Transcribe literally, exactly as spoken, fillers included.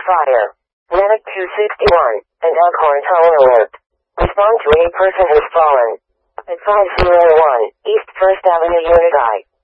fire. Medic two sixty-one, and Elkhorn Tower alert. Respond to a person has fallen. At five oh one, East First Avenue Unit I.